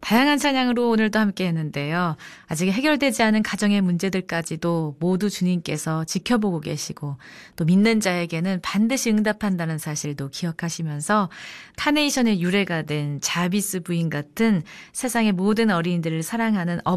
다양한 찬양으로 오늘도 함께 했는데요. 아직 해결되지 않은 가정의 문제들까지도 모두 주님께서 지켜보고 계시고 또 믿는 자에게는 반드시 응답한다는 사실도 기억하시면서 카네이션의 유래가 된 자비스 부인 같은 세상의 모든 어린이들을 사랑하는